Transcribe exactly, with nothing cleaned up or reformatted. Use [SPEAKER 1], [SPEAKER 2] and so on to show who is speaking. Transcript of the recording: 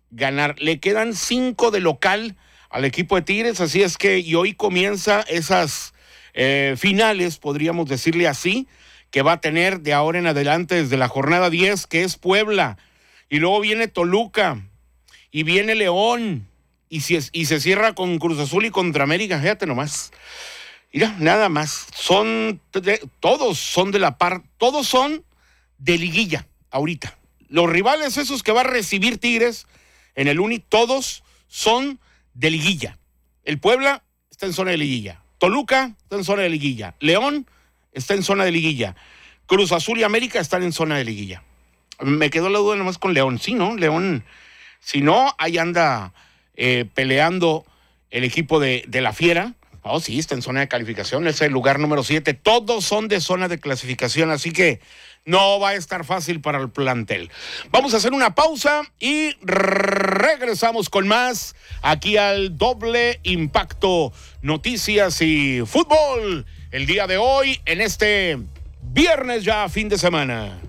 [SPEAKER 1] ganar. Le quedan cinco de local al equipo de Tigres, así es que y hoy comienza esas eh, finales, podríamos decirle así, que va a tener de ahora en adelante desde la jornada diez, que es Puebla, y luego viene Toluca, y viene León, y, si es, y se cierra con Cruz Azul y contra América, fíjate nomás. Mira, nada más, son, de, todos son de la par, todos son de liguilla, ahorita. Los rivales esos que va a recibir Tigres en el Uni, todos son de liguilla. El Puebla está en zona de liguilla. Toluca está en zona de liguilla. León está en zona de liguilla. Cruz Azul y América están en zona de liguilla. Me quedó la duda nomás con León. Sí, ¿no? León, si no, ahí anda eh, peleando el equipo de, de la Fiera. Oh, sí, está en zona de calificación. Es el lugar número siete. Todos son de zona de clasificación, así que no va a estar fácil para el plantel. Vamos a hacer una pausa y regresamos con más aquí al Doble Impacto, noticias y fútbol. El día de hoy, en este viernes ya fin de semana.